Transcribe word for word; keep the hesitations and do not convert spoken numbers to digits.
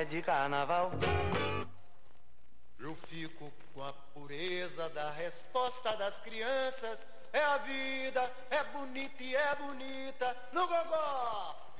é de carnaval. Eu fico com a pureza da resposta das crianças. É a vida, é bonita e é bonita no gogó.